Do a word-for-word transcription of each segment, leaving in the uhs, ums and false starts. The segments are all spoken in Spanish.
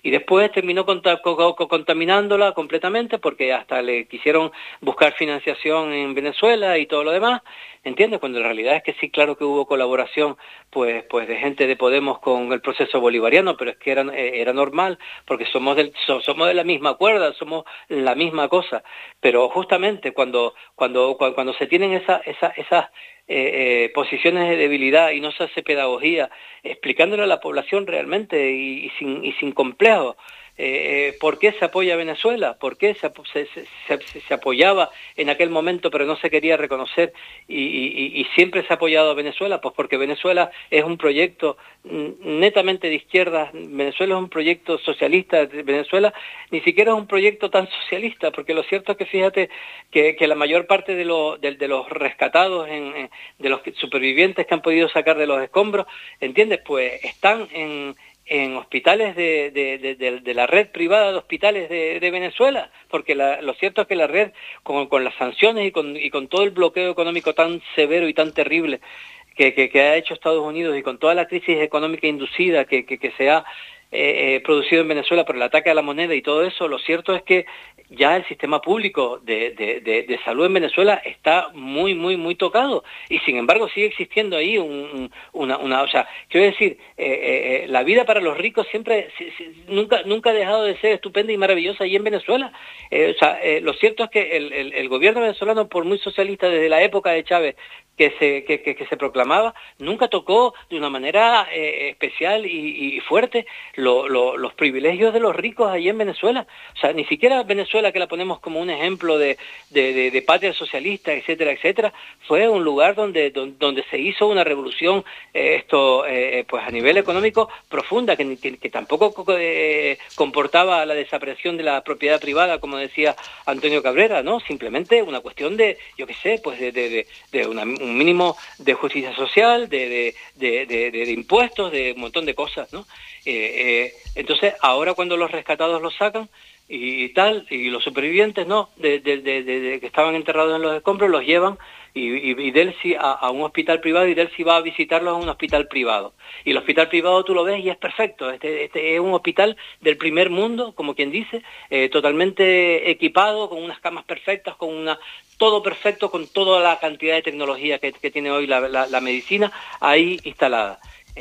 y después terminó conta, co, co, contaminándola completamente porque hasta le quisieron buscar financiación en Venezuela y todo lo demás, ¿entiendes? Cuando la realidad es que sí, claro que hubo colaboración pues pues de gente de Podemos con el proceso bolivariano, pero es que era, era normal, porque somos, del, somos de la misma cuerda, somos la misma cosa, pero justamente cuando cuando cuando, cuando se tienen esa, esa, esas eh, eh, posiciones de debilidad y no se hace pedagogía, explicándole a la población realmente y, y, sin, y sin complejos, Eh, ¿por qué se apoya a Venezuela? ¿Por qué se, se, se, se apoyaba en aquel momento pero no se quería reconocer y, y, y siempre se ha apoyado a Venezuela? Pues porque Venezuela es un proyecto netamente de izquierda, Venezuela es un proyecto socialista, Venezuela ni siquiera es un proyecto tan socialista, porque lo cierto es que fíjate que, que la mayor parte de, lo, de, de los rescatados, en, de los supervivientes que han podido sacar de los escombros, ¿entiendes? Pues están en en hospitales de, de, de, de, de la red privada de hospitales de, de Venezuela, porque la, lo cierto es que la red, con, con las sanciones y con, y con todo el bloqueo económico tan severo y tan terrible que, que, que ha hecho Estados Unidos y con toda la crisis económica inducida que, que, que se ha eh, producido en Venezuela por el ataque a la moneda y todo eso, lo cierto es que ya el sistema público de, de, de, de salud en Venezuela está muy, muy, muy tocado y sin embargo sigue existiendo ahí un, una, una, o sea, quiero decir, eh, eh, la vida para los ricos siempre, si, si, nunca, nunca ha dejado de ser estupenda y maravillosa ahí en Venezuela. Eh, o sea, eh, lo cierto es que el, el, el gobierno venezolano, por muy socialista desde la época de Chávez, que se que, que, que se proclamaba, nunca tocó de una manera eh, especial y, y fuerte lo, lo, los privilegios de los ricos allí en Venezuela. O sea, ni siquiera Venezuela, que la ponemos como un ejemplo de, de, de, de patria socialista, etcétera, etcétera, fue un lugar donde, donde, donde se hizo una revolución eh, esto eh, pues a nivel económico profunda, que, que, que tampoco eh, comportaba la desaparición de la propiedad privada, como decía Antonio Cabrera, ¿no? Simplemente una cuestión de, yo qué sé, pues de, de, de, de una un mínimo de justicia social, de, de, de, de, de, de impuestos, de un montón de cosas, ¿no? Eh, eh, entonces, ahora cuando los rescatados los sacan y, y tal, y los supervivientes, ¿no? De, de, de, de, de que estaban enterrados en los escombros, los llevan y, y, y Delcy a, a un hospital privado y Delcy va a visitarlos a un hospital privado. Y el hospital privado tú lo ves y es perfecto. Este, este es un hospital del primer mundo, como quien dice, eh, totalmente equipado, con unas camas perfectas, con una todo perfecto, con toda la cantidad de tecnología que, que tiene hoy la, la, la medicina ahí instalada.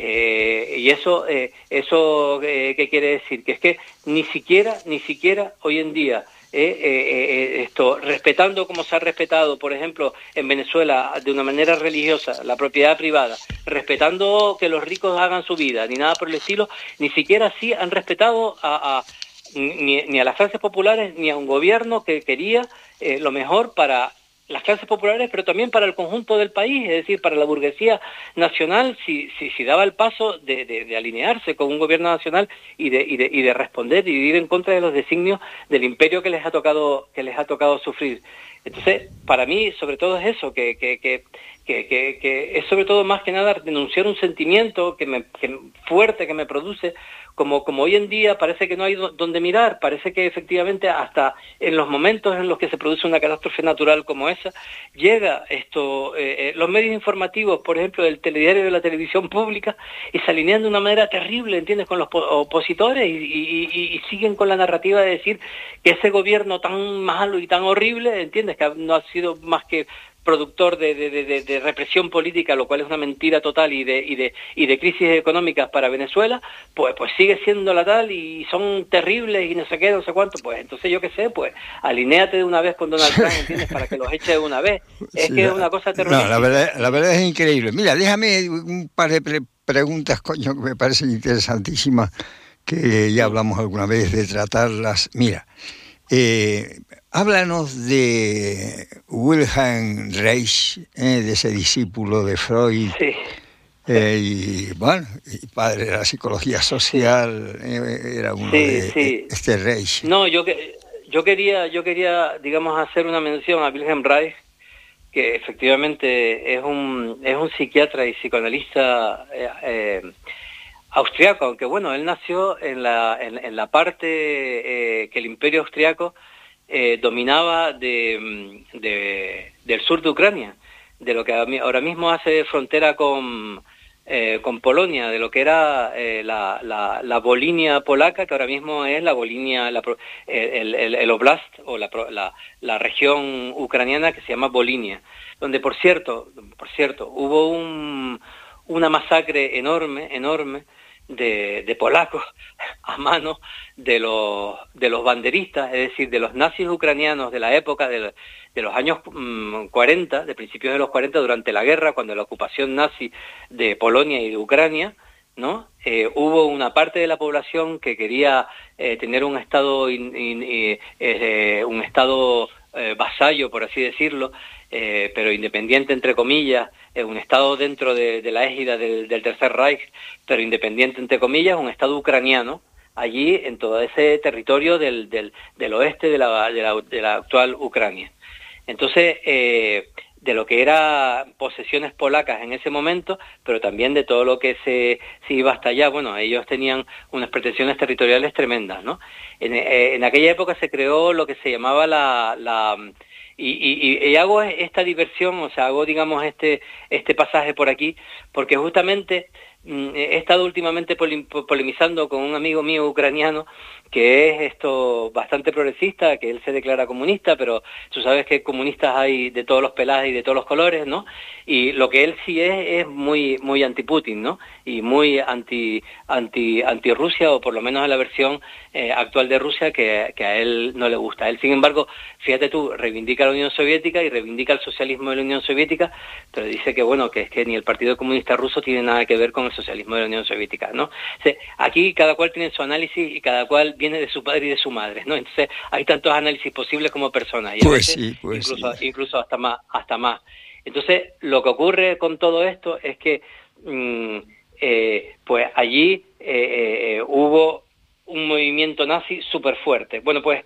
Eh, y eso, eh, eso eh, ¿qué quiere decir? Que es que ni siquiera, ni siquiera hoy en día, eh, eh, esto, respetando como se ha respetado, por ejemplo, en Venezuela, de una manera religiosa, la propiedad privada, respetando que los ricos hagan su vida, ni nada por el estilo, ni siquiera así han respetado a, a Ni, ni a las clases populares ni a un gobierno que quería eh, lo mejor para las clases populares, pero también para el conjunto del país, es decir, para la burguesía nacional, si, si, si daba el paso de, de, de alinearse con un gobierno nacional y de, y, de, y de responder y de ir en contra de los designios del imperio que les ha tocado, que les ha tocado sufrir. Entonces, para mí, sobre todo es eso, que, que, que, que, que, que es sobre todo más que nada denunciar un sentimiento que me, que fuerte que me produce, como, como hoy en día parece que no hay donde mirar, parece que efectivamente hasta en los momentos en los que se produce una catástrofe natural como esa, llega esto, eh, eh, los medios informativos, por ejemplo, del telediario de la televisión pública, y se alinean de una manera terrible, ¿entiendes?, con los opositores y, y, y, y siguen con la narrativa de decir que ese gobierno tan malo y tan horrible, ¿entiendes?, que no ha sido más que productor de, de, de, de represión política, lo cual es una mentira total, y de, y de, y de crisis económicas para Venezuela, pues, pues sigue siendo la tal y son terribles y no sé qué, no sé cuánto. Pues entonces yo qué sé, pues alinéate de una vez con Donald Trump, ¿entiendes?, para que los eche de una vez. Es sí, que la, es una cosa terrorífica. No, la verdad, la verdad es increíble. Mira, déjame un par de pre- preguntas, coño, que me parecen interesantísimas, que ya hablamos alguna vez de tratarlas. Mira, eh, háblanos de Wilhelm Reich, eh, de ese discípulo de Freud, sí. eh, y bueno, y padre de la psicología social, sí. eh, era uno sí, de sí. este Reich. No, yo que yo quería, yo quería, digamos, hacer una mención a Wilhelm Reich, que efectivamente es un es un psiquiatra y psicoanalista eh, eh, austriaco, aunque bueno, él nació en la en, en la parte eh, que el Imperio austriaco Eh, dominaba de, de, del sur de Ucrania, de lo que ahora mismo hace frontera con, eh, con Polonia, de lo que era eh, la, la, la Volinia polaca, que ahora mismo es la Volinia, la, el, el, el Oblast, o la, la, la región ucraniana que se llama Volinia, donde, por cierto, por cierto hubo un, una masacre enorme, enorme, De, de polacos a mano de los de los banderistas, es decir, de los nazis ucranianos de la época de, de los años mmm, cuarenta, de principios de los cuarenta, durante la guerra, cuando la ocupación nazi de Polonia y de Ucrania, ¿no? Eh, hubo una parte de la población que quería eh, tener un estado in, in, eh, eh, un estado eh, vasallo, por así decirlo, eh, pero independiente, entre comillas, eh, un estado dentro de, de la égida del, del Tercer Reich, pero independiente, entre comillas, un estado ucraniano, allí en todo ese territorio del, del, del oeste de la, de, la, de la actual Ucrania. Entonces, eh, de lo que eran posesiones polacas en ese momento, pero también de todo lo que se, se iba hasta allá. Bueno, ellos tenían unas pretensiones territoriales tremendas, ¿no? En, eh, en aquella época se creó lo que se llamaba la... la y, y, y hago esta diversión, o sea, hago, digamos, este, este pasaje por aquí, porque justamente he estado últimamente polemizando con un amigo mío ucraniano que es esto bastante progresista, que él se declara comunista, pero tú sabes que comunistas hay de todos los pelajes y de todos los colores, ¿no? Y lo que él sí es es muy muy anti-Putin, ¿no? Y muy anti anti anti Rusia, o por lo menos en la versión eh, actual de Rusia que, que a él no le gusta. Él, sin embargo, fíjate tú, reivindica la Unión Soviética y reivindica el socialismo de la Unión Soviética, pero dice que bueno, que es que ni el Partido Comunista Ruso tiene nada que ver con el socialismo de la Unión Soviética, ¿no? O sea, aquí cada cual tiene su análisis y cada cual viene de su padre y de su madre, ¿no? Entonces hay tantos análisis posibles como personas, y a pues veces sí, pues incluso, sí. incluso hasta más, hasta más. Entonces lo que ocurre con todo esto es que mmm, eh, pues allí eh, eh, hubo un movimiento nazi súper fuerte. Bueno, pues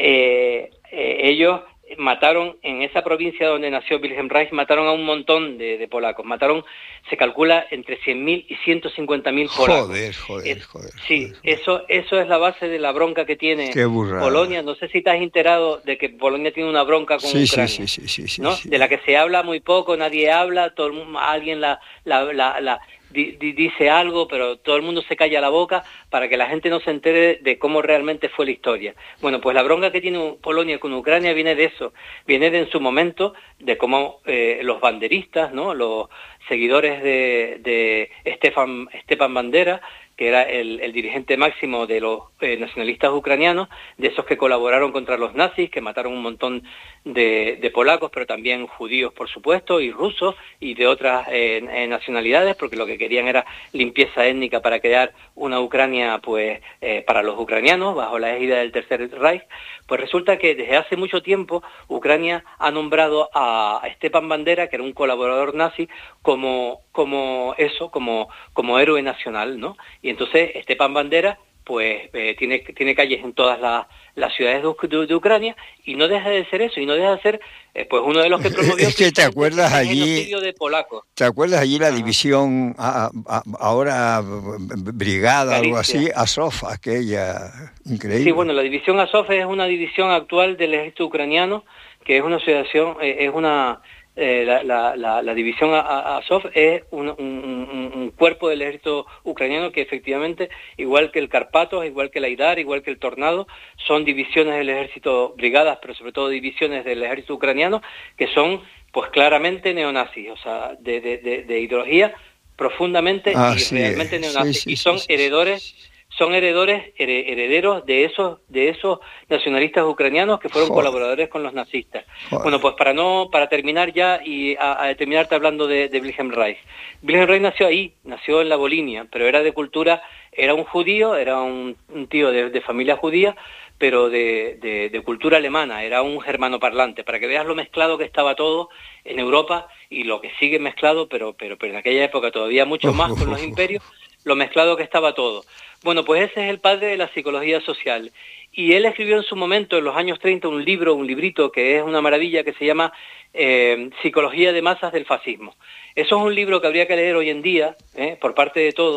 eh, eh, ellos mataron en esa provincia donde nació Wilhelm Reich, mataron a un montón de, de polacos, mataron, se calcula, entre cien mil y ciento cincuenta mil polacos. Joder, joder, es, joder. Sí, joder, joder. eso eso es la base de la bronca que tiene Polonia. No sé si te has enterado de que Polonia tiene una bronca con sí, Ucrania, sí, sí, sí, sí, ¿no? sí. De la que se habla muy poco, nadie habla, todo el mundo, alguien la, la, la, la di, di, dice algo, pero todo el mundo se calla la boca para que la gente no se entere de cómo realmente fue la historia. Bueno, pues la bronca que tiene Polonia con Ucrania viene de eso, viene de en su momento de cómo eh, los banderistas, ¿no? Los seguidores de, de Stefan, Stepan Bandera, que era el, el dirigente máximo de los eh, nacionalistas ucranianos, de esos que colaboraron contra los nazis, que mataron un montón de, de polacos, pero también judíos, por supuesto, y rusos, y de otras eh, eh, nacionalidades, porque lo que querían era limpieza étnica para crear una Ucrania, pues, eh, para los ucranianos, bajo la égida del Tercer Reich. Pues resulta que desde hace mucho tiempo Ucrania ha nombrado a Stepan Bandera, que era un colaborador nazi, como, como eso, como, como héroe nacional, ¿no? Y entonces Stepan Bandera pues eh, tiene, tiene calles en todas las, las ciudades de, de, de Ucrania, y no deja de ser eso, y no deja de ser eh, pues uno de los que promovió es que te acuerdas el allí, genocidio de polacos. ¿Te acuerdas allí la división, a, a, ahora brigada, Galicia. Algo así, Azov, aquella, increíble? Sí, bueno, la división Azov es una división actual del ejército ucraniano, que es una asociación, eh, es una... Eh, la, la, la, la división Azov es un, un, un cuerpo del ejército ucraniano que efectivamente, igual que el Carpatos, igual que el Aidar, igual que el Tornado, son divisiones del ejército, brigadas, pero sobre todo divisiones del ejército ucraniano, que son pues claramente neonazis, o sea, de, de, de, de ideología profundamente ah, y sí, realmente neonazis, sí, sí, y son sí, sí, heredores... Sí, sí. son heredores, herederos de esos, de esos nacionalistas ucranianos que fueron Joder. colaboradores con los nazistas. Joder. Bueno, pues para no, para terminar ya y a, a terminarte hablando de, de Wilhelm Reich. Wilhelm Reich nació ahí, nació en la Volinia, pero era de cultura, era un judío, era un, un tío de, de familia judía, pero de, de, de cultura alemana, era un germanoparlante, para que veas lo mezclado que estaba todo en Europa y lo que sigue mezclado, pero, pero, pero en aquella época todavía mucho más con los imperios, lo mezclado que estaba todo. Bueno, pues ese es el padre de la psicología social. Y él escribió en su momento, en los años treinta, un libro, un librito que es una maravilla, que se llama eh, Psicología de masas del fascismo. Eso es un libro que habría que leer hoy en día, eh, por parte de todos,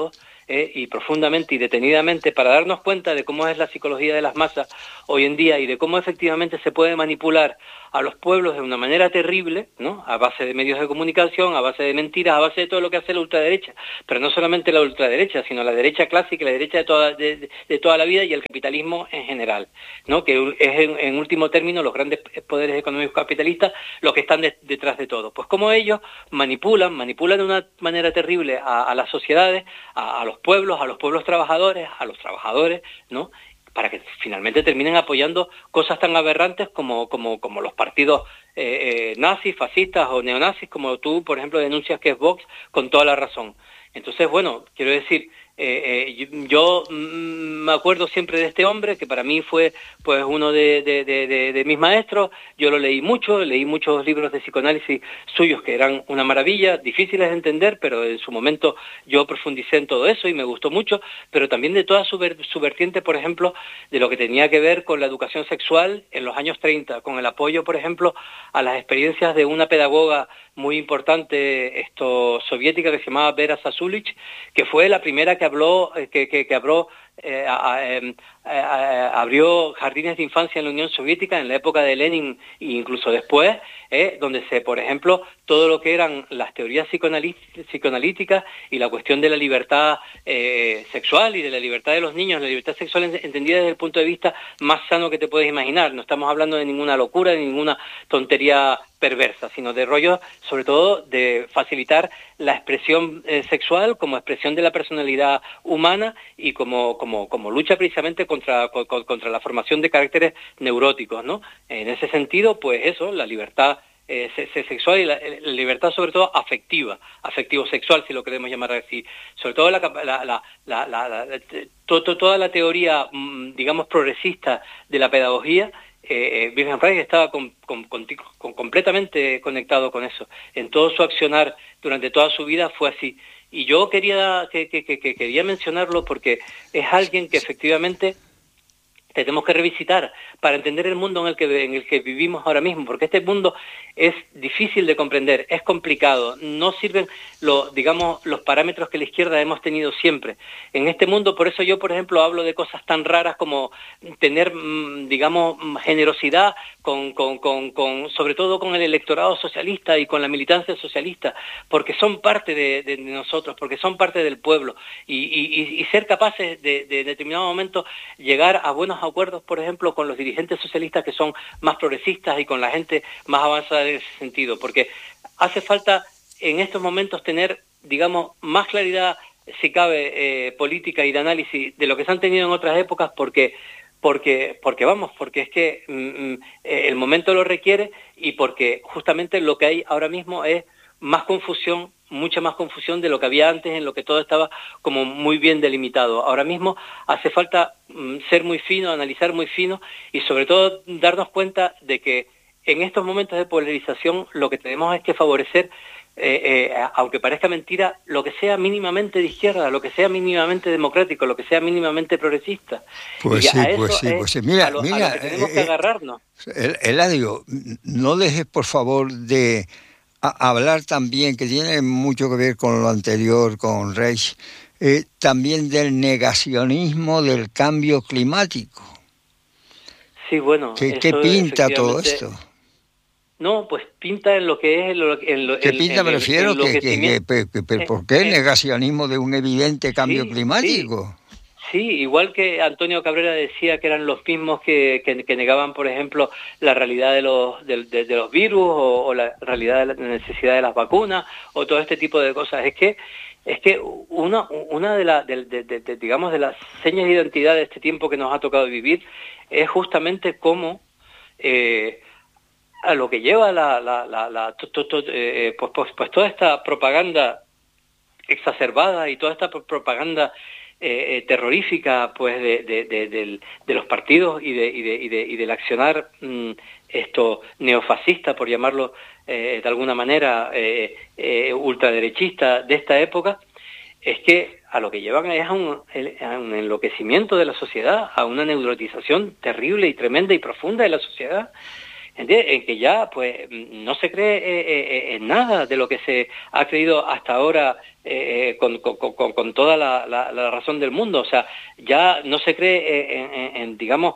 eh, y profundamente y detenidamente para darnos cuenta de cómo es la psicología de las masas hoy en día y de cómo efectivamente se puede manipular a los pueblos de una manera terrible, ¿no? A base de medios de comunicación, a base de mentiras, a base de todo lo que hace la ultraderecha, pero no solamente la ultraderecha, sino la derecha clásica, la derecha de toda, de, de toda la vida y el capitalismo en general, ¿no? Que es en, en último término los grandes poderes económicos capitalistas los que están de, detrás de todo. Pues como ellos manipulan, manipulan de una manera terrible a, a las sociedades, a, a los pueblos, a los pueblos trabajadores, a los trabajadores, ¿no? Para que finalmente terminen apoyando cosas tan aberrantes como, como, como los partidos eh, eh, nazis, fascistas o neonazis, como tú, por ejemplo, denuncias que es Vox, con toda la razón. Entonces, bueno, quiero decir, eh, eh, yo, yo mm, me acuerdo siempre de este hombre, que para mí fue pues uno de, de, de, de, de mis maestros. Yo lo leí mucho, leí muchos libros de psicoanálisis suyos que eran una maravilla, difíciles de entender, pero en su momento yo profundicé en todo eso y me gustó mucho, pero también de toda su, ver, su vertiente, por ejemplo, de lo que tenía que ver con la educación sexual en los años treinta, con el apoyo, por ejemplo, a las experiencias de una pedagoga muy importante esto soviética que se llamaba Vera Sasulich, que fue la primera que habló, que, que, que habló, eh, a, eh, a, a, abrió jardines de infancia en la Unión Soviética en la época de Lenin e incluso después, eh, donde se, por ejemplo, todo lo que eran las teorías psicoanalíticas y la cuestión de la libertad eh, sexual y de la libertad de los niños, la libertad sexual entendida desde el punto de vista más sano que te puedes imaginar. No estamos hablando de ninguna locura, de ninguna tontería perversa, sino de rollo, sobre todo, de facilitar la expresión eh, sexual como expresión de la personalidad humana y como, como, como lucha precisamente contra, contra, contra la formación de caracteres neuróticos, ¿no? En ese sentido, pues eso, la libertad eh, sexual y la, la libertad sobre todo afectiva, afectivo-sexual, si lo queremos llamar así. Sobre todo la, la, la, la, la, la, la to, to, toda la teoría, digamos, progresista de la pedagogía. Eh, Wilhelm Reich estaba con, con, con, con, completamente conectado con eso. En todo su accionar durante toda su vida fue así. Y yo quería, que, que, que, que quería mencionarlo porque es alguien que efectivamente tenemos que revisitar para entender el mundo en el que en el que vivimos ahora mismo, porque este mundo es difícil de comprender, es complicado, no sirven los, digamos, los parámetros que la izquierda hemos tenido siempre en este mundo. Por eso yo, por ejemplo, hablo de cosas tan raras como tener, digamos, generosidad con, con, con, con sobre todo con el electorado socialista y con la militancia socialista, porque son parte de, de nosotros, porque son parte del pueblo, y, y, y ser capaces de, de en determinado momento llegar a buenos acuerdos, por ejemplo, con los dirigentes socialistas que son más progresistas y con la gente más avanzada en ese sentido, porque hace falta en estos momentos tener, digamos, más claridad, si cabe, eh, política y de análisis de lo que se han tenido en otras épocas, porque porque porque vamos, porque es que mm, el momento lo requiere y porque justamente lo que hay ahora mismo es más confusión, mucha más confusión de lo que había antes, en lo que todo estaba como muy bien delimitado. Ahora mismo hace falta mm, ser muy fino, analizar muy fino y sobre todo darnos cuenta de que en estos momentos de polarización lo que tenemos es que favorecer, eh, eh, aunque parezca mentira, lo que sea mínimamente de izquierda, lo que sea mínimamente democrático, lo que sea mínimamente progresista. Pues y sí, pues sí, pues sí. Mira, a lo, mira, a lo que tenemos eh, que agarrarnos. El, Eladio, no dejes por favor de a, hablar también, que tiene mucho que ver con lo anterior, con Reich, eh, también del negacionismo del cambio climático. Sí, bueno, ¿Qué, eso ¿qué pinta todo efectivamente... esto? No, pues pinta en lo que es... En lo, en lo, ¿Qué en, pinta? en, Me refiero en lo que, que, que, que, que, que, que eh, ¿por qué eh, negacionismo de un evidente cambio sí, climático? Sí, sí, igual que Antonio Cabrera decía que eran los mismos que, que, que negaban, por ejemplo, la realidad de los, de, de, de los virus o, o la realidad de la necesidad de las vacunas o todo este tipo de cosas. Es que es que una, una de las, de, de, de, de, digamos, de las señas de identidad de este tiempo que nos ha tocado vivir es justamente cómo... Eh, a lo que lleva la, la, la, la to, to, to, eh, pues, pues, pues toda esta propaganda exacerbada y toda esta propaganda eh, eh, terrorífica pues de, de, de, de, de los partidos y de, y de, y de, y del accionar mmm, esto neofascista, por llamarlo eh, de alguna manera, eh, eh, ultraderechista de esta época, es que a lo que llevan es a un, a un enloquecimiento de la sociedad, a una neurotización terrible y tremenda y profunda de la sociedad. ¿entiendes? En que ya pues no se cree eh, eh, en nada de lo que se ha creído hasta ahora eh, con, con, con, con toda la, la, la razón del mundo. O sea, ya no se cree en, en, en digamos,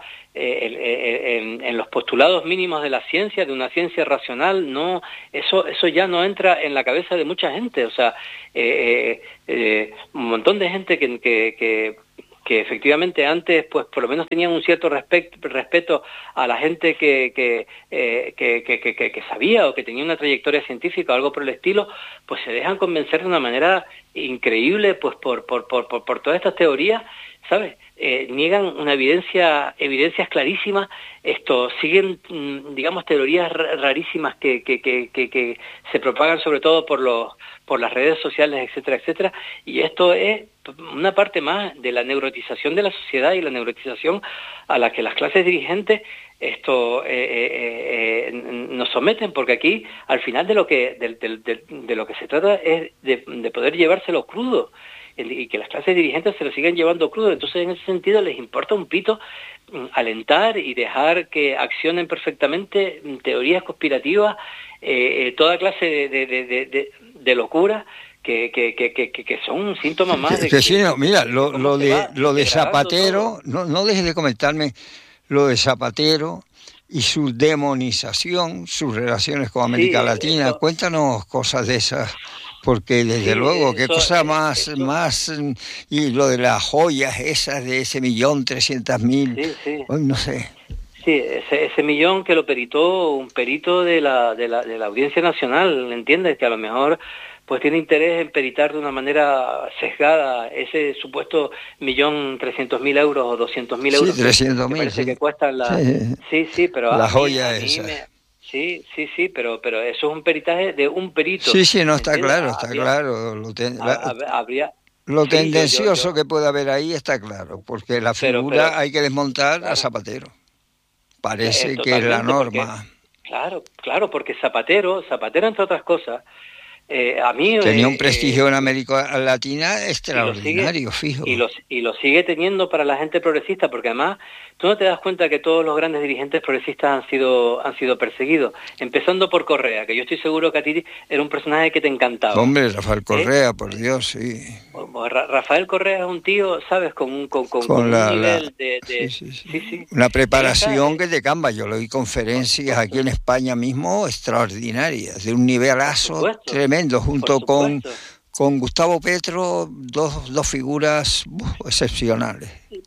eh, en, en, en los postulados mínimos de la ciencia, de una ciencia racional. No, eso, eso ya no entra en la cabeza de mucha gente. O sea, eh, eh, un montón de gente que, que, que que efectivamente antes pues por lo menos tenían un cierto respect, respeto a la gente que que, eh, que, que, que, que sabía o que tenía una trayectoria científica o algo por el estilo, pues se dejan convencer de una manera increíble pues por por por por, por todas estas teorías, ¿sabes? Eh, niegan una evidencia, evidencias clarísimas, esto siguen, digamos, teorías rarísimas que, que, que, que, que se propagan sobre todo por los por las redes sociales, etcétera, etcétera, y esto es una parte más de la neurotización de la sociedad y la neurotización a la que las clases dirigentes esto eh, eh, eh, nos someten, porque aquí al final de lo que de, de, de, de lo que se trata es de, de poder llevárselo crudo, y que las clases dirigentes se lo siguen llevando crudo. Entonces, en ese sentido, les importa un pito alentar y dejar que accionen perfectamente teorías conspirativas, eh, toda clase de, de, de, de, de locura, que, que, que, que, que son síntomas más de que, que sí, no, mira, de lo, lo de lo de Zapatero, no, no dejes de comentarme lo de Zapatero y su demonización, sus relaciones con América sí, Latina. Eso, cuéntanos cosas de esas, porque desde sí, luego, qué eso, cosa más, eso, más, y lo de las joyas esas de ese millón trescientas mil, sí, sí. no sé. Sí, ese, ese millón que lo peritó un perito de la, de la, de la Audiencia Nacional, ¿entiendes? Que a lo mejor pues tiene interés en peritar de una manera sesgada ese supuesto millón trescientos mil euros o doscientos mil euros. Sí, trescientos mil, parece sí. que cuestan la... Sí, sí, sí, pero la a joya mí, a mí esa. me... Sí, sí, sí, pero pero eso es un peritaje de un perito. Sí, sí, no, está ¿entiendes? claro, está habría, claro. Lo ten... habría... Lo sí, tendencioso yo, yo, yo... que puede haber ahí está claro, porque la figura pero, pero, hay que desmontar claro, a Zapatero. Parece eh, que es la norma. Porque, claro, claro, porque Zapatero, Zapatero entre otras cosas, eh, a mí... Tenía eh, un prestigio eh, en América Latina extraordinario, y lo sigue, fijo. Y lo, y lo sigue teniendo para la gente progresista, porque además tú no te das cuenta que todos los grandes dirigentes progresistas han sido han sido perseguidos, empezando por Correa, que yo estoy seguro que a ti era un personaje que te encantaba. Hombre, Rafael Correa, ¿eh? Por Dios, sí. Rafael Correa es un tío, ¿sabes? Con un, con, con, con la, un nivel la... de... de... Sí, sí, sí. Sí, sí. Una preparación Esa, que te cambia. Yo le doy conferencias aquí en España mismo extraordinarias, de un nivelazo tremendo, junto con, con Gustavo Petro, dos, dos figuras uf, excepcionales.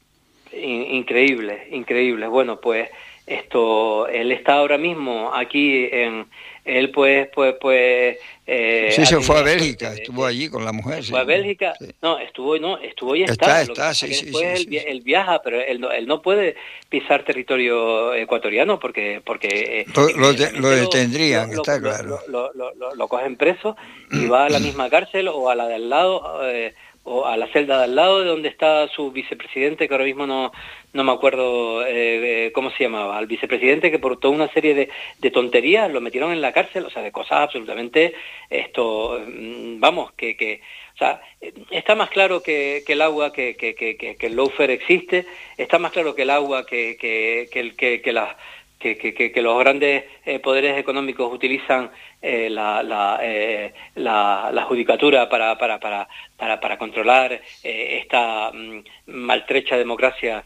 Increíbles, increíbles. Bueno, pues esto, él está ahora mismo aquí en... Él pues, pues, pues... Eh, sí, se fue a Bélgica, de, estuvo de, allí con la mujer. ¿Fue sí, a Bélgica? Sí. No, estuvo, no, estuvo y está. Está, está, sí, sí, después sí, él, sí, sí. él viaja, pero él no, él no puede pisar territorio ecuatoriano porque... porque lo, lo, de, lo detendrían, lo, está lo, claro. Lo, lo, lo, lo cogen preso y va a la misma cárcel o a la de al lado... Eh, o a la celda de al lado de donde está su vicepresidente, que ahora mismo no no me acuerdo eh, cómo se llamaba, al vicepresidente, que por toda una serie de, de tonterías lo metieron en la cárcel, o sea, de cosas absolutamente, esto, vamos, que, que o sea, está más claro que, que el agua, que, que, que, que el lawfare existe, está más claro que el agua, que, que, que, que, que las... Que, que, que, que los grandes eh, poderes económicos utilizan eh, la, la, eh, la, la judicatura para, para, para, para, para controlar eh, esta mm, maltrecha democracia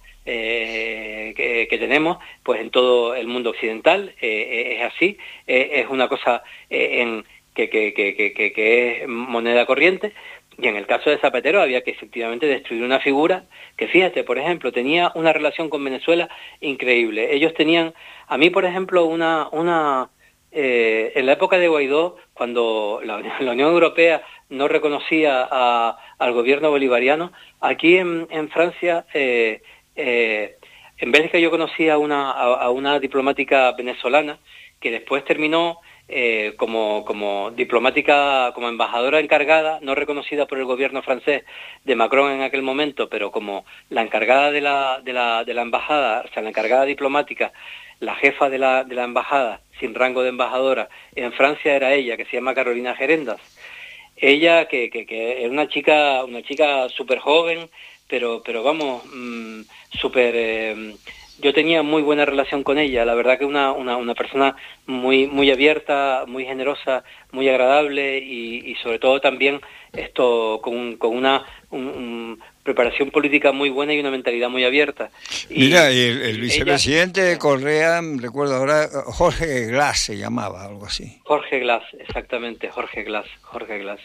eh, que, que tenemos, pues en todo el mundo occidental eh, es así, eh, es una cosa eh, en, que, que, que, que, que es moneda corriente. Y en el caso de Zapatero había que efectivamente destruir una figura que, fíjate, por ejemplo, tenía una relación con Venezuela increíble. Ellos tenían, a mí, por ejemplo, una... una eh, en la época de Guaidó, cuando la, la Unión Europea no reconocía a, al gobierno bolivariano, aquí en, en Francia, eh, eh, en Bélgica yo conocí a una, a, a una diplomática venezolana que después terminó... Eh, como, como diplomática, como embajadora encargada, no reconocida por el gobierno francés de Macron en aquel momento, pero como la encargada de la, de la, de la embajada, o sea, la encargada diplomática, la jefa de la, de la embajada, sin rango de embajadora, en Francia era ella, que se llama Carolina Gerendas. Ella, que, que, que era una chica, una chica súper joven, pero, pero vamos, mmm, súper... Eh, yo tenía muy buena relación con ella, la verdad que una, una, una persona muy, muy abierta, muy generosa, muy agradable y, y sobre todo también esto con, con una un, un preparación política muy buena y una mentalidad muy abierta. Y, Mira, y el, el y vicepresidente ella, de Correa, recuerdo ahora, Jorge Glass se llamaba, algo así. Jorge Glass, exactamente, Jorge Glass, Jorge Glass.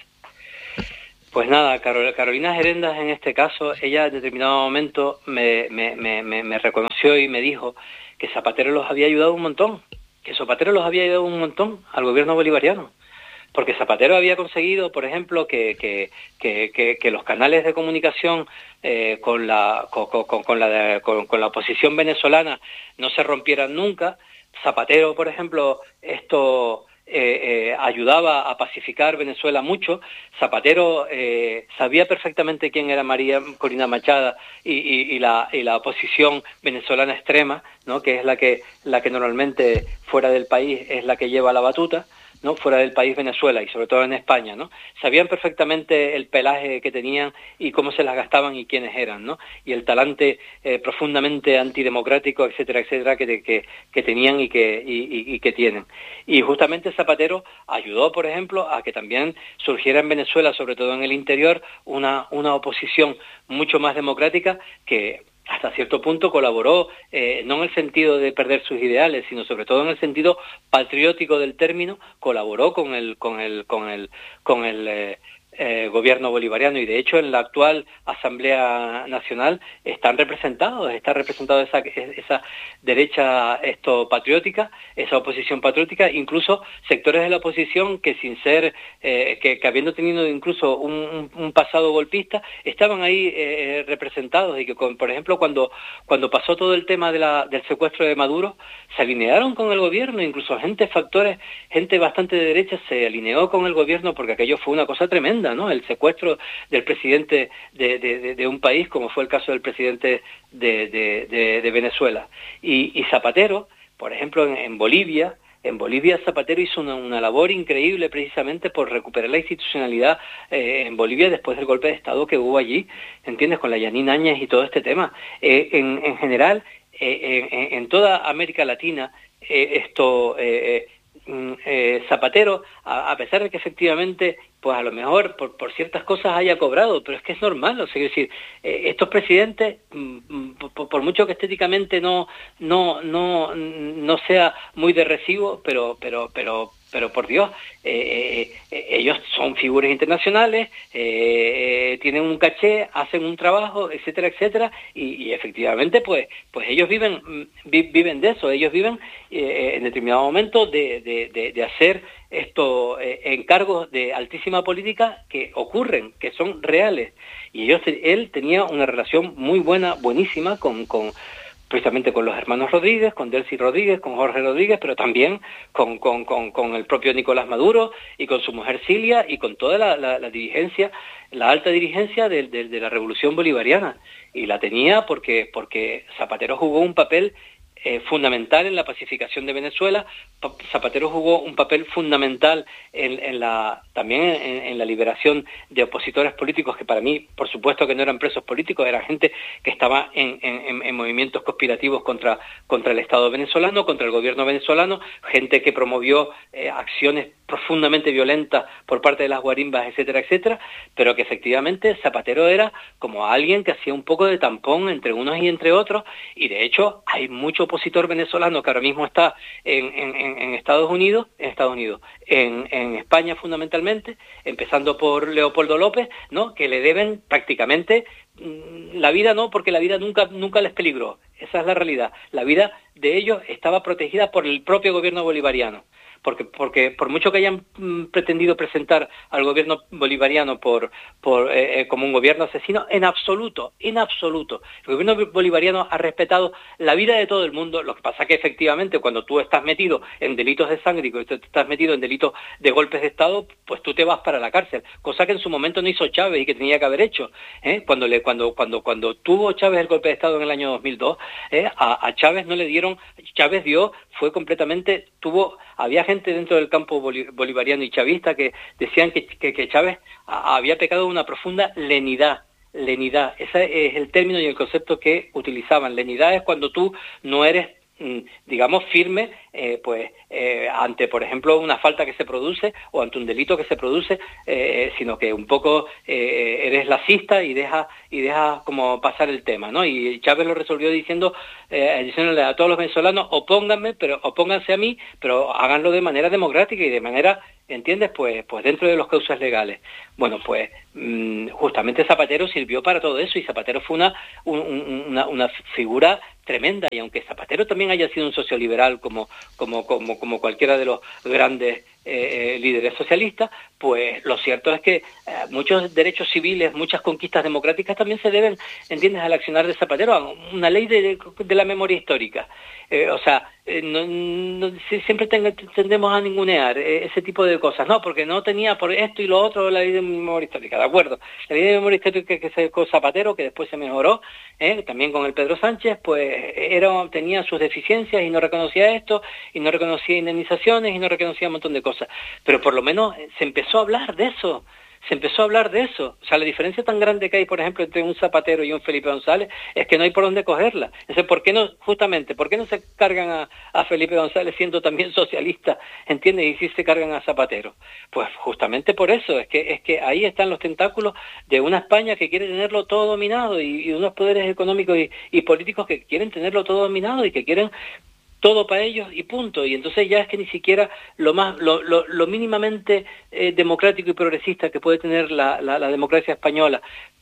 Pues nada, Carolina Gerendas en este caso, ella en determinado momento me, me, me, me reconoció y me dijo que Zapatero los había ayudado un montón, que Zapatero los había ayudado un montón al gobierno bolivariano, porque Zapatero había conseguido, por ejemplo, que, que, que, que, que los canales de comunicación eh, con, la, con, con, con, la, con, con la oposición venezolana no se rompieran nunca. Zapatero, por ejemplo, esto... Eh, eh, ayudaba a pacificar Venezuela mucho. Zapatero eh, sabía perfectamente quién era María Corina Machado y, y, y, la, y la oposición venezolana extrema, ¿no? Que es la que, la que normalmente fuera del país es la que lleva la batuta, ¿no? Fuera del país Venezuela y sobre todo en España, ¿no? Sabían perfectamente el pelaje que tenían y cómo se las gastaban y quiénes eran, ¿no? Y el talante eh, profundamente antidemocrático, etcétera, etcétera, que, que, que tenían y que, y, y que tienen. Y justamente Zapatero ayudó, por ejemplo, a que también surgiera en Venezuela, sobre todo en el interior, una, una oposición mucho más democrática que hasta cierto punto colaboró, eh, no en el sentido de perder sus ideales, sino sobre todo en el sentido patriótico del término, colaboró con el con el con el con el eh, eh, gobierno bolivariano y de hecho en la actual Asamblea Nacional están representados, está representada esa esa derecha esto patriótica, esa oposición patriótica, incluso sectores de la oposición que sin ser eh, que, que habiendo tenido incluso un, un, un pasado golpista estaban ahí eh, representados y que con, por ejemplo cuando cuando pasó todo el tema de la, del secuestro de Maduro se alinearon con el gobierno, incluso gente factores gente bastante de derecha se alineó con el gobierno porque aquello fue una cosa tremenda, ¿no? El secuestro del presidente de, de, de, de un país, como fue el caso del presidente de, de, de, de Venezuela. Y, y Zapatero, por ejemplo, en, en Bolivia, en Bolivia Zapatero hizo una, una labor increíble precisamente por recuperar la institucionalidad eh, en Bolivia después del golpe de Estado que hubo allí, ¿entiendes? Con la Yanine Áñez y todo este tema. Eh, en, en general, eh, en, en toda América Latina, eh, esto... Eh, Eh, Zapatero, a, a pesar de que efectivamente, pues a lo mejor por, por ciertas cosas haya cobrado, pero es que es normal, o sea, es decir, eh, estos presidentes, mm, por, por mucho que estéticamente no, no, no, no sea muy de recibo, pero, pero, pero, pero por Dios, eh, eh, ellos son figuras internacionales, eh, tienen un caché, hacen un trabajo, etcétera, etcétera, y, y efectivamente, pues, pues ellos viven, vi, viven de eso, ellos viven eh, en determinado momento de, de, de, de hacer estos eh, encargos de altísima política que ocurren, que son reales, y ellos, él tenía una relación muy buena, buenísima con, con precisamente con los hermanos Rodríguez, con Delcy Rodríguez, con Jorge Rodríguez, pero también con, con, con, con el propio Nicolás Maduro y con su mujer Cilia y con toda la, la, la dirigencia, la alta dirigencia de, de, de la Revolución Bolivariana. Y la tenía porque, porque Zapatero jugó un papel eh, fundamental en la pacificación de Venezuela. Zapatero jugó un papel fundamental en, en la, también en, en la liberación de opositores políticos que para mí, por supuesto que no eran presos políticos, era gente que estaba en, en, en movimientos conspirativos contra, contra el Estado venezolano, contra el gobierno venezolano, gente que promovió eh, acciones profundamente violentas por parte de las guarimbas, etcétera, etcétera, pero que efectivamente Zapatero era como alguien que hacía un poco de tampón entre unos y entre otros, y de hecho hay mucho opositor venezolano que ahora mismo está en, en, en Estados Unidos, en Estados Unidos, en, en España fundamentalmente, empezando por Leopoldo López, ¿no? Que le deben prácticamente mmm, la vida, no, porque la vida nunca, nunca les peligró, esa es la realidad, la vida de ellos estaba protegida por el propio gobierno bolivariano. Porque, porque por mucho que hayan mm, pretendido presentar al gobierno bolivariano por, por eh, eh, como un gobierno asesino, en absoluto, en absoluto. El gobierno bolivariano ha respetado la vida de todo el mundo. Lo que pasa es que efectivamente cuando tú estás metido en delitos de sangre y cuando tú estás metido en delitos de golpes de Estado, pues tú te vas para la cárcel. Cosa que en su momento no hizo Chávez y que tenía que haber hecho. ¿eh? Cuando, le, cuando, cuando, cuando tuvo Chávez el golpe de Estado en el año dos mil dos, ¿eh? a, a Chávez no le dieron... Chávez dio, fue completamente... tuvo había gente dentro del campo bolivariano y chavista que decían que, que, que Chávez había pecado una profunda lenidad, lenidad. Ese es el término y el concepto que utilizaban. Lenidad es cuando tú no eres, digamos, firme, eh, pues eh, ante, por ejemplo, una falta que se produce o ante un delito que se produce, eh, sino que un poco eh, eres laxista y dejas y dejas como pasar el tema, ¿no? Y Chávez lo resolvió diciendo, eh, diciéndole a todos los venezolanos, opónganme, pero opónganse a mí, pero háganlo de manera democrática y de manera, ¿entiendes? Pues, pues dentro de los causas legales. Bueno, pues mmm, justamente Zapatero sirvió para todo eso, y Zapatero fue una, un, una, una figura tremenda, y aunque Zapatero también haya sido un socioliberal como, como, como, como cualquiera de los grandes eh, líderes socialistas, pues lo cierto es que eh, muchos derechos civiles, muchas conquistas democráticas también se deben, ¿entiendes?, al accionar de Zapatero, una ley de, de la memoria histórica. Eh, o sea, eh, no, no, siempre ten, tendemos a ningunear eh, ese tipo de cosas, no, porque no tenía por esto y lo otro la ley de memoria histórica, de acuerdo. La ley de memoria histórica que se con Zapatero, que después se mejoró, eh, también con el Pedro Sánchez, pues era, tenía sus deficiencias y no reconocía esto, y no reconocía indemnizaciones, y no reconocía un montón de cosas. Pero por lo menos se empezó a hablar de eso. Se empezó a hablar de eso. O sea, la diferencia tan grande que hay, por ejemplo, entre un Zapatero y un Felipe González es que no hay por dónde cogerla. Entonces, ¿por qué no, justamente, por qué no se cargan a, a Felipe González siendo también socialista, ¿entiendes? Y sí se cargan a Zapatero. Pues justamente por eso, es que es que ahí están los tentáculos de una España que quiere tenerlo todo dominado, y, y unos poderes económicos y, y políticos que quieren tenerlo todo dominado y que quieren todo para ellos y punto. Y entonces ya es que ni siquiera lo más lo, lo, lo mínimamente eh, democrático y progresista que puede tener la, la, la democracia española,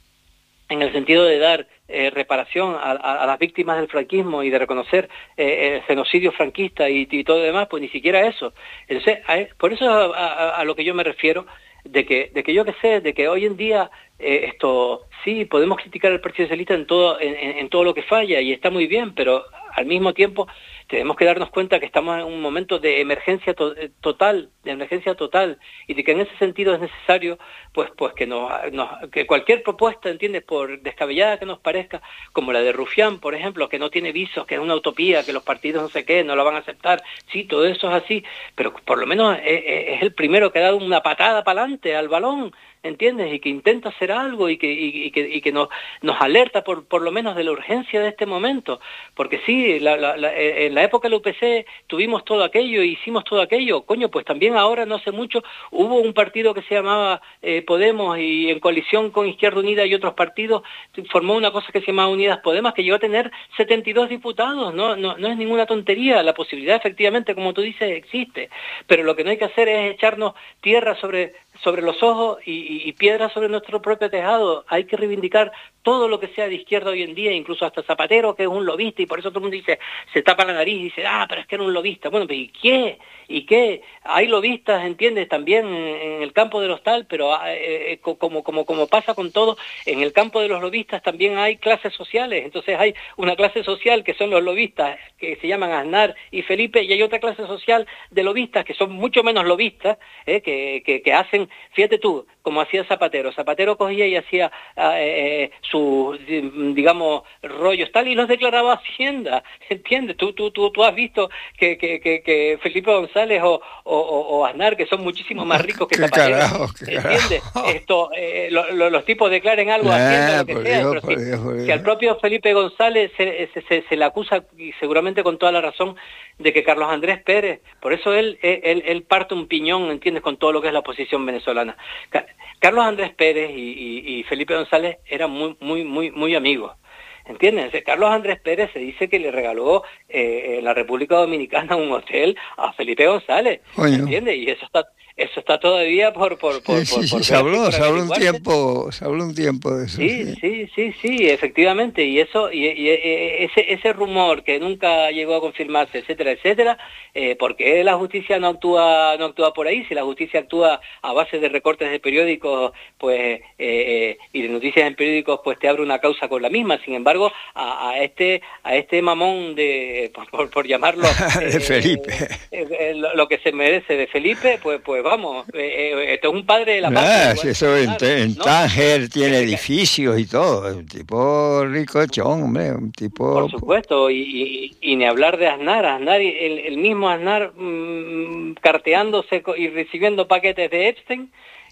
en el sentido de dar eh, reparación a, a, a las víctimas del franquismo y de reconocer eh, el genocidio franquista y, y todo lo demás, pues ni siquiera eso. Entonces, a, por eso a, a, a lo que yo me refiero, de que de que yo que sé, de que hoy en día eh, esto sí podemos criticar al Partido Socialista en todo en, en todo lo que falla, y está muy bien, pero al mismo tiempo tenemos que darnos cuenta que estamos en un momento de emergencia to total, de emergencia total, y de que en ese sentido es necesario, pues, pues que nos, nos, que cualquier propuesta, ¿entiendes?, por descabellada que nos parezca, como la de Rufián, por ejemplo, que no tiene visos, que es una utopía, que los partidos no sé qué, no lo van a aceptar, sí, todo eso es así, pero por lo menos es, es el primero que ha dado una patada para adelante al balón, ¿entiendes? Y que intenta hacer algo y que, y, y que, y que nos, nos alerta por, por lo menos de la urgencia de este momento. Porque sí, la, la, la, en la época del U P C tuvimos todo aquello, hicimos todo aquello. Coño, pues también ahora, no hace mucho, hubo un partido que se llamaba eh, Podemos, y en coalición con Izquierda Unida y otros partidos formó una cosa que se llamaba Unidas Podemos, que llegó a tener setenta y dos diputados. No, no, no es ninguna tontería. La posibilidad, efectivamente, como tú dices, existe. Pero lo que no hay que hacer es echarnos tierra sobre... sobre los ojos y, y, y piedras sobre nuestro propio tejado. Hay que reivindicar todo lo que sea de izquierda hoy en día, incluso hasta Zapatero, que es un lobista, y por eso todo el mundo dice, se tapa la nariz y dice, ah, pero es que era un lobista. Bueno, ¿y qué? ¿Y qué? Hay lobistas, ¿entiendes?, también en el campo de los tal, pero eh, como, como, como pasa con todo, en el campo de los lobistas también hay clases sociales. Entonces hay una clase social que son los lobistas, que se llaman Aznar y Felipe, y hay otra clase social de lobistas que son mucho menos lobistas, eh, que, que, que hacen, fíjate tú, como hacía Zapatero. Zapatero cogía y hacía eh, sus, digamos, rollos tal, y los declaraba Hacienda, ¿entiendes? Tú, tú, tú, tú has visto que, que, que, que Felipe González o, o, o Aznar, que son muchísimo más ricos que Zapatero, carajo, ¿entiendes? Esto, eh, lo, lo, los tipos declaren algo a Hacienda, lo que sea, Dios, pero si, Dios, si al propio Felipe González se, se, se, se le acusa, y seguramente con toda la razón, de que Carlos Andrés Pérez, por eso él, él, él parte un piñón, ¿entiendes?, con todo lo que es la oposición venezolana. Carlos Andrés Pérez y, y, y Felipe González eran muy, muy, muy, muy amigos, ¿entiendes? Carlos Andrés Pérez se dice que le regaló eh, en la República Dominicana un hotel a Felipe González, ¿entiendes? Y eso está, eso está todavía por... por, por, sí, por, sí, por se habló, se habló un tiempo, se habló un tiempo de eso. Sí, sí, sí, sí, sí, efectivamente, y eso, y, y, y ese, ese rumor que nunca llegó a confirmarse, etcétera, etcétera, eh, ¿por qué la justicia no actúa, no actúa por ahí? Si la justicia actúa a base de recortes de periódicos, pues, eh, y de noticias en periódicos, pues te abre una causa con la misma. Sin embargo, a, a este, a este mamón de, por, por, por llamarlo, de eh, Felipe, eh, eh, lo, lo que se merece de Felipe, pues, pues vamos, eh, eh, esto es un padre de la patria. Ah, si eso en, en ¿no? Tánger tiene edificios y todo, es un tipo ricochón, hombre, un tipo... Por supuesto, y, y, y ni hablar de Aznar, Aznar, el, el mismo Aznar mmm, carteándose y recibiendo paquetes de Epstein,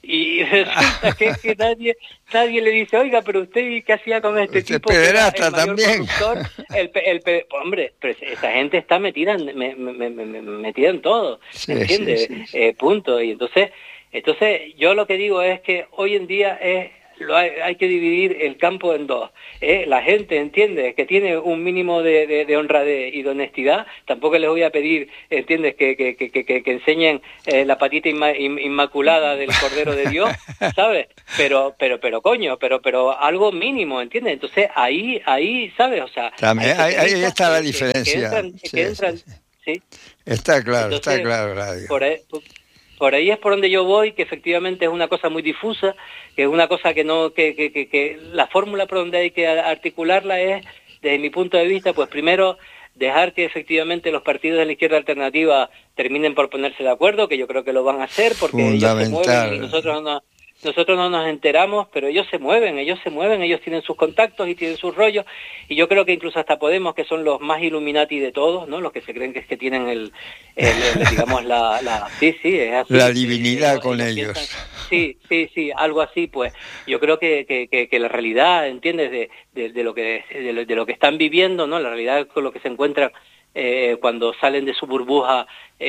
y resulta que, que nadie nadie le dice, oiga, pero usted ¿qué hacía con este usted tipo? Pederasta el también. El, el, el, hombre, pero esa gente está metida en, me, me, me, metida en todo, sí, ¿entiendes? Sí, sí. Eh, punto. Y entonces, entonces yo lo que digo es que hoy en día es Lo hay, hay que dividir el campo en dos. ¿eh? La gente, entiende, que tiene un mínimo de, de, de honradez y de honestidad, tampoco les voy a pedir, entiendes, que, que, que, que, que enseñen eh, la patita inma, inmaculada del Cordero de Dios, ¿sabes? Pero, pero, pero, coño, pero, pero algo mínimo, ¿entiendes? Entonces ahí, ahí, ¿sabes? O sea, también ahí, ahí está la diferencia. Que, que entran, sí, que entran, sí, sí. ¿sí? Está claro, Entonces, está claro, Radio. Por ahí, Por ahí es por donde yo voy, que efectivamente es una cosa muy difusa, que es una cosa que no, que, que, que, que la fórmula por donde hay que articularla es, desde mi punto de vista, pues primero dejar que efectivamente los partidos de la izquierda alternativa terminen por ponerse de acuerdo, que yo creo que lo van a hacer, porque ellos se mueven y nosotros no, nosotros no nos enteramos, pero ellos se mueven, ellos se mueven, ellos tienen sus contactos y tienen sus rollos, y yo creo que incluso hasta Podemos, que son los más Illuminati de todos, ¿no? Los que se creen que es que tienen el, el, el digamos, la, la... Sí, sí, es así. La divinidad ellos, con ellos. ellos. Piensan, sí, sí, sí, algo así, pues. Yo creo que, que, que, que la realidad, ¿entiendes? De, de, de, lo que, de, lo, de lo que están viviendo, ¿no? La realidad con lo que se encuentran eh, cuando salen de su burbuja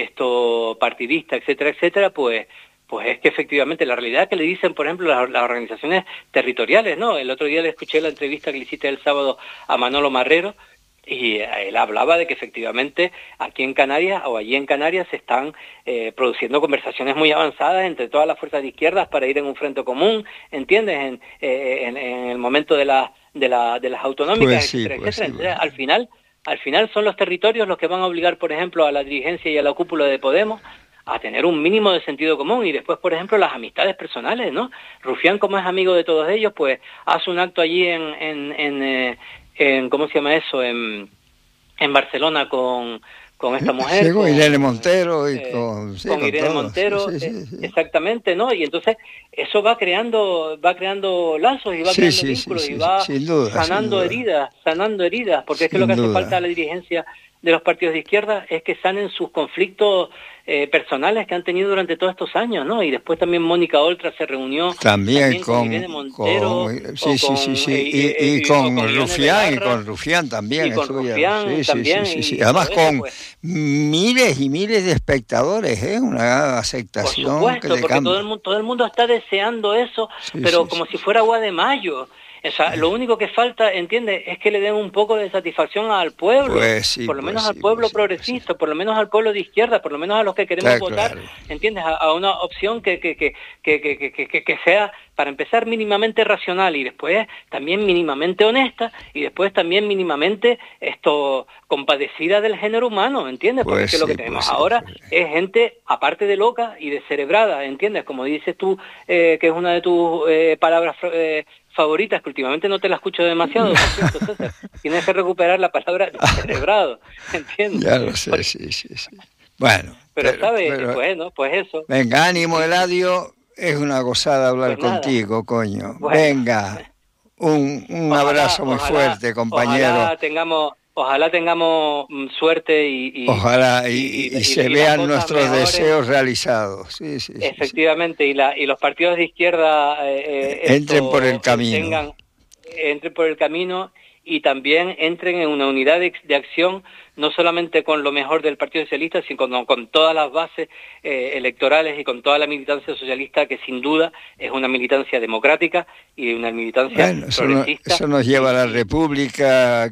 esto partidista, etcétera, etcétera, pues... Pues es que efectivamente la realidad que le dicen, por ejemplo, las, las organizaciones territoriales, ¿no? El otro día le escuché la entrevista que le hiciste el sábado a Manolo Marrero y él hablaba de que efectivamente aquí en Canarias o allí en Canarias se están eh, produciendo conversaciones muy avanzadas entre todas las fuerzas de izquierdas para ir en un frente común, ¿entiendes? En, eh, en, en el momento de, la, de, la, de las autonómicas, pues sí, etcétera, pues etcétera. sí, Entonces, bueno. al final, al final son los territorios los que van a obligar, por ejemplo, a la dirigencia y a la cúpula de Podemos a tener un mínimo de sentido común y después, por ejemplo, las amistades personales, ¿no? Rufián, como es amigo de todos ellos, pues hace un acto allí en, en, en, eh, en ¿cómo se llama eso? En, en Barcelona con, con esta mujer. Sí, con Irene Montero y eh, con... Sí, con, con Irene todo. Montero, sí, sí, eh, sí. exactamente, ¿no? Y entonces eso va creando, va creando lazos y va sí, creando sí, vínculos sí, sí, y va sin duda, sanando sin duda. heridas, sanando heridas, porque sin es que lo que duda. hace falta a la dirigencia de los partidos de izquierda es que sanen sus conflictos eh, personales que han tenido durante todos estos años, ¿no? Y después también Mónica Oltra se reunió también, también con, con Irene Montero, con, sí, sí, con, sí, sí. Eh, y, y, eh, y con, con Rufián y con Rufián también, y con Rufián sí, también, sí, sí, sí, y sí. Además todo eso, con pues, miles y miles de espectadores, ¿eh? Una por aceptación supuesto, que le porque cambia. todo el mundo todo el mundo está deseando eso, Sí, pero sí, como sí. si fuera agua de mayo. O sea, lo único que falta, ¿entiendes?, es que le den un poco de satisfacción al pueblo, Pues sí, por lo pues menos sí, al pueblo pues sí, progresista, pues sí. por lo menos al pueblo de izquierda, por lo menos a los que queremos Está votar, claro. ¿entiendes?, a, a una opción que que, que, que, que, que, que, que sea, para empezar, mínimamente racional y después también mínimamente honesta y después también mínimamente esto compadecida del género humano, ¿entiendes? Porque Pues es que lo sí, que tenemos pues sí, ahora pues sí. es gente, aparte de loca y descerebrada, ¿entiendes? Como dices tú, eh, que es una de tus eh, palabras eh, favoritas, que últimamente no te la escucho demasiado, por cierto, César. Tienes que recuperar la palabra descerebrado, ¿entiendes? Ya lo sé, Porque, sí, sí, sí. Bueno, pero, pero, ¿sabes? pero, Bueno, pues eso. venga, ánimo, Eladio. Es una gozada hablar Pues nada. contigo, coño. Bueno. Venga, un, un Ojalá, abrazo muy ojalá, fuerte, compañero. Ojalá tengamos, ojalá tengamos mm, suerte y, y Ojalá y, y, y, y y, se y vean las cosas nuestros mejoren. deseos realizados. Sí, sí, sí, Efectivamente, y, la, y los partidos de izquierda eh, sí. Entren por el esto, camino. tengan, entren por el camino y también entren en una unidad de, de acción, no solamente con lo mejor del Partido Socialista, sino con, con todas las bases eh, electorales y con toda la militancia socialista, que sin duda es una militancia democrática y una militancia bueno, eso, progresista. no, eso nos lleva a la República,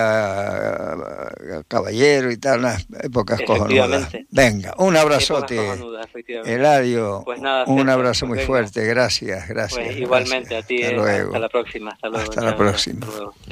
aquella caballero y tal, unas épocas cojonudas. Venga, un abrazote. Eladio, pues nada, un César, abrazo pues muy venga. fuerte, gracias, gracias. Pues gracias. igualmente a ti, hasta, eh, luego. hasta la próxima. Hasta luego. Hasta la próxima. Hasta luego.